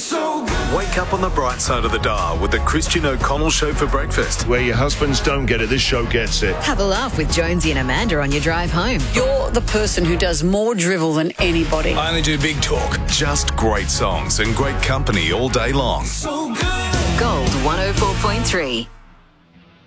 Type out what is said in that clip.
So good. Wake up on the bright side of the dial with the Christian O'Connell Show for breakfast. Where your husbands don't get it, this show gets it. Have a laugh with Jonesy and Amanda on your drive home. You're the person who does more drivel than anybody. I only do big talk. Just great songs and great company all day long. So good. Gold 104.3.